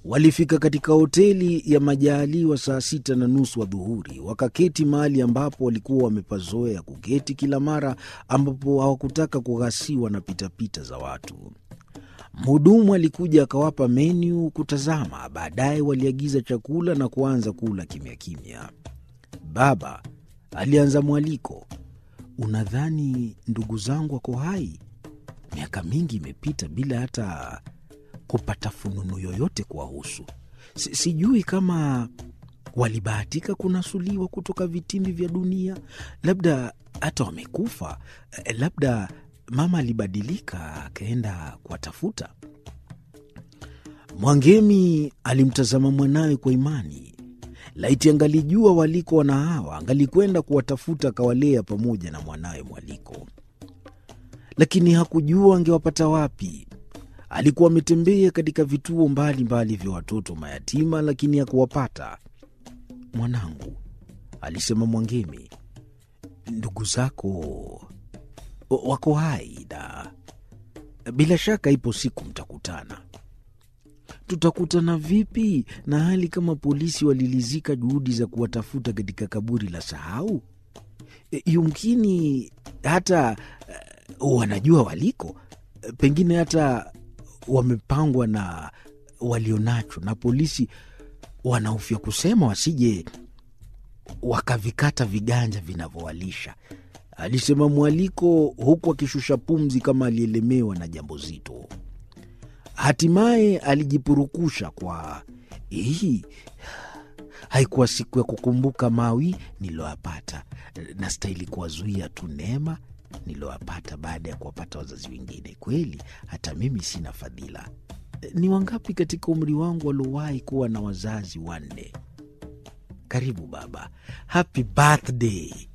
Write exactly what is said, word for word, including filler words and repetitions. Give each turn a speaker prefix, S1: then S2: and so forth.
S1: Walifika katika hoteli ya Majaliwa saa sita na nusu adhuhuri. Wakaketi mahali ambapo walikuwa wamepazoea kuketi kila mara ambapo hawakutaka kughasiwa na pitapita za watu. Mhudumu alikuja akawapa menu kutazama. Baadaye waliagiza chakula na kuanza kula kimya kimya. Baba alianza mwaliko. Unadhani ndugu zangu wako hai? Miaka mingi imepita bila hata kupata fununu yoyote kuwahusu. Sijui kama walibahatika kunasuliwa kutoka vitimbi vya dunia. Labda hata wamekufa. Labda mama alibadilika akaenda kuwatafuta. Mwangemi alimtazama mwanawe kwa imani. Laiti angalijua waliko wana hawa, angalikwenda kuwatafuta akawalea pamoja na mwanawe Mwaliko. Lakini hakujua angewapata wapi. Alikuwa ametembea katika vituo mbalimbali vya watoto mayatima, lakini hakuwapata. Mwanangu, alisema Mwangemi, ndugu zako wako hai na bila shaka ipo siku mtakutana. Tutakutana vipi na hali kama polisi walilizika juhudi za kuwatafuta katika kaburi la sahau? E, yumkini hata uh, wanajua waliko, pengine hata wamepangwa na walionacho, na polisi wanahofia kusema wasije wakavikata viganja vinavyowalisha, alisema Mwaliko huku akishusha pumzi kama alielemewa na jambo zito. Hatimaye alijipurukusha kwa, hii haikuwa siku ya kukumbuka mawi niloyapata, na stahili kuwazuia tu neema niloyapata baada ya kuwapata wazazi wengine. Kweli hata mimi sina fadhila. Ni wangapi katika umri wangu waliowahi kuwa na wazazi wanne? Karibu baba, happy birthday.